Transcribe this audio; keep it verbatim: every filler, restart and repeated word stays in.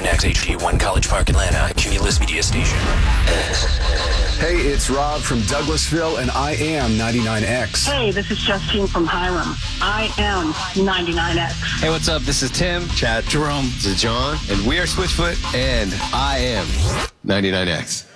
ninety-nine X H D one College Park, Atlanta, Cumulus Media Station. Hey, it's Rob from Douglasville, and I am ninety-nine X. Hey, this is Justine from Hiram. I am ninety-nine X. Hey, what's up? This is Tim, Chad, Jerome, this is John, and we are Switchfoot, and I am ninety-nine X.